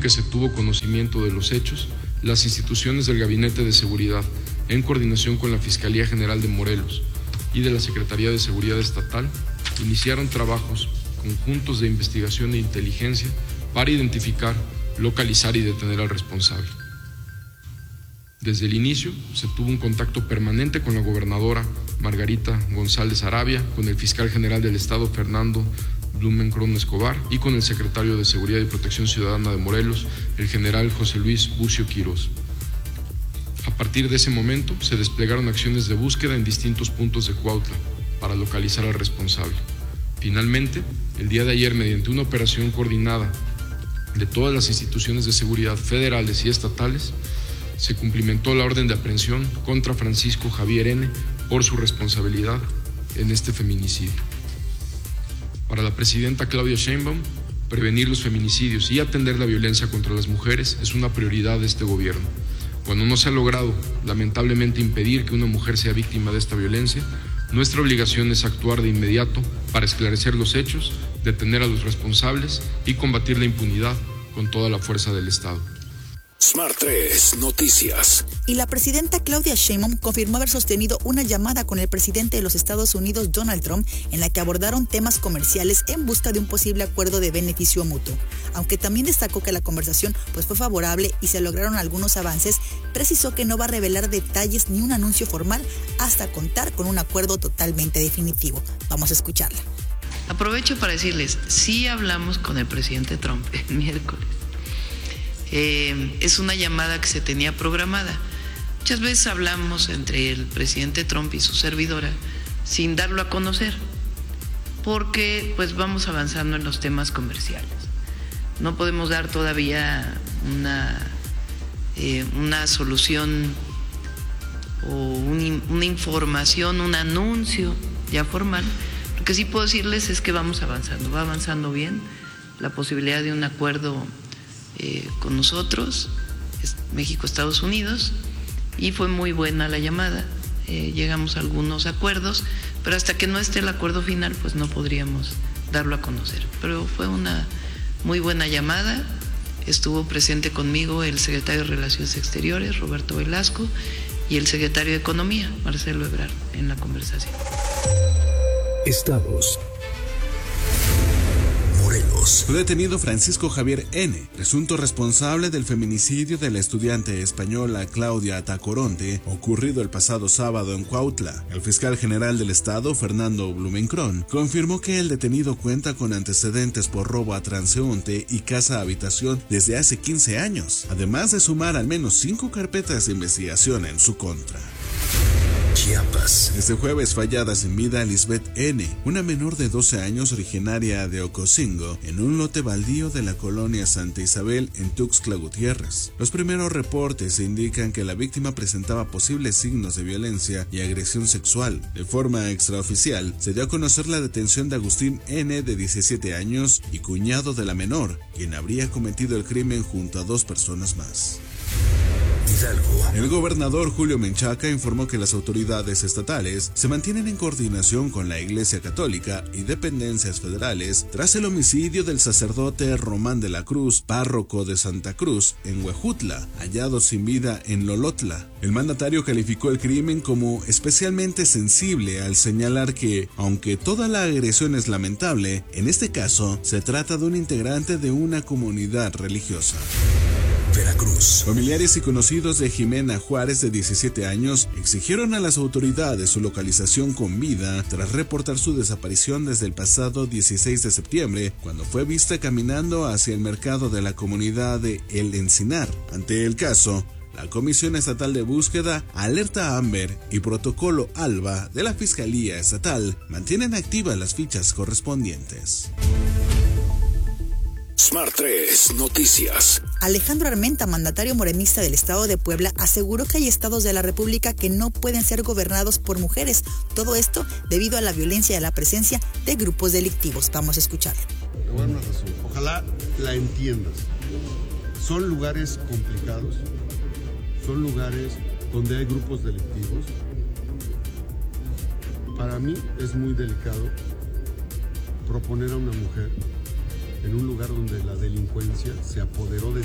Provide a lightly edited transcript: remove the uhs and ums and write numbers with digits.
que se tuvo conocimiento de los hechos, las instituciones del Gabinete de Seguridad, en coordinación con la Fiscalía General de Morelos y de la Secretaría de Seguridad Estatal, iniciaron trabajos conjuntos de investigación e inteligencia para identificar, localizar y detener al responsable. Desde el inicio se tuvo un contacto permanente con la gobernadora Margarita González Arabia, con el fiscal general del Estado Fernando Blumenkron Escobar y con el secretario de Seguridad y Protección Ciudadana de Morelos, el general José Luis Bucio Quirós. A partir de ese momento se desplegaron acciones de búsqueda en distintos puntos de Cuautla para localizar al responsable. Finalmente, el día de ayer, mediante una operación coordinada de todas las instituciones de seguridad federales y estatales, se cumplimentó la orden de aprehensión contra Francisco Javier N. por su responsabilidad en este feminicidio. Para la presidenta Claudia Sheinbaum, prevenir los feminicidios y atender la violencia contra las mujeres es una prioridad de este gobierno. Cuando no se ha logrado, lamentablemente, impedir que una mujer sea víctima de esta violencia, nuestra obligación es actuar de inmediato para esclarecer los hechos, detener a los responsables y combatir la impunidad con toda la fuerza del Estado. Smart 3 Noticias. Y la presidenta Claudia Sheinbaum confirmó haber sostenido una llamada con el presidente de los Estados Unidos, Donald Trump, en la que abordaron temas comerciales en busca de un posible acuerdo de beneficio mutuo. Aunque también destacó que la conversación fue favorable y se lograron algunos avances, precisó que no va a revelar detalles ni un anuncio formal hasta contar con un acuerdo totalmente definitivo. Vamos a escucharla. Aprovecho para decirles, sí hablamos con el presidente Trump el miércoles. Es una llamada que se tenía programada. Muchas veces hablamos entre el presidente Trump y su servidora sin darlo a conocer, porque pues vamos avanzando en los temas comerciales. No podemos dar todavía una solución o una información, un anuncio ya formal. Lo que sí puedo decirles es que vamos avanzando, va avanzando bien la posibilidad de un acuerdo con nosotros, México, Estados Unidos, y fue muy buena la llamada. Llegamos a algunos acuerdos, pero hasta que no esté el acuerdo final, pues no podríamos darlo a conocer. Pero fue una muy buena llamada. Estuvo presente conmigo el secretario de Relaciones Exteriores, Roberto Velasco, y el secretario de Economía, Marcelo Ebrard, en la conversación. Estados. Morelos. Fue detenido Francisco Javier N., presunto responsable del feminicidio de la estudiante española Claudia Tacoronte, ocurrido el pasado sábado en Cuautla. El fiscal general del estado, Fernando Blumenkron, confirmó que el detenido cuenta con antecedentes por robo a transeúnte y casa-habitación desde hace 15 años, además de sumar al menos 5 carpetas de investigación en su contra. Chiapas. Este jueves fue hallada sin vida Lisbeth N., una menor de 12 años originaria de Ocosingo, en un lote baldío de la colonia Santa Isabel en Tuxtla Gutiérrez. Los primeros reportes indican que la víctima presentaba posibles signos de violencia y agresión sexual. De forma extraoficial, se dio a conocer la detención de Agustín N., de 17 años y cuñado de la menor, quien habría cometido el crimen junto a 2 personas más. Hidalgo. El gobernador Julio Menchaca informó que las autoridades estatales se mantienen en coordinación con la Iglesia Católica y dependencias federales tras el homicidio del sacerdote Román de la Cruz, párroco de Santa Cruz, en Huejutla, hallado sin vida en Lolotla. El mandatario calificó el crimen como especialmente sensible al señalar que, aunque toda la agresión es lamentable, en este caso se trata de un integrante de una comunidad religiosa. Veracruz. Familiares y conocidos de Jimena Juárez, de 17 años, exigieron a las autoridades su localización con vida tras reportar su desaparición desde el pasado 16 de septiembre, cuando fue vista caminando hacia el mercado de la comunidad de El Encinar. Ante el caso, la Comisión Estatal de Búsqueda, Alerta Amber y Protocolo Alba de la Fiscalía Estatal mantienen activas las fichas correspondientes. Smart 3 Noticias. Alejandro Armenta, mandatario morenista del estado de Puebla, aseguró que hay estados de la República que no pueden ser gobernados por mujeres. Todo esto debido a la violencia y a la presencia de grupos delictivos. Vamos a escucharlo. Te voy a dar una razón. Ojalá la entiendas. Son lugares complicados, son lugares donde hay grupos delictivos. Para mí es muy delicado proponer a una mujer en un lugar donde la delincuencia se apoderó de